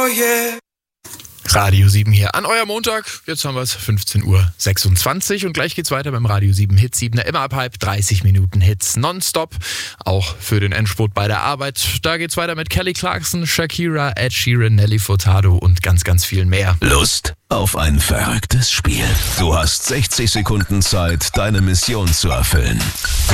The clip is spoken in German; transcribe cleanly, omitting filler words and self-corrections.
Radio 7 hier an eurem Montag. Jetzt haben wir es 15:26 Uhr und gleich geht's weiter beim Radio 7 Hit 7er immer ab halb 30 Minuten Hits nonstop. Auch für den Endspurt bei der Arbeit. Da geht's weiter mit Kelly Clarkson, Shakira, Ed Sheeran, Nelly Furtado und ganz, ganz viel mehr. Lust auf ein verrücktes Spiel? Du hast 60 Sekunden Zeit, deine Mission zu erfüllen.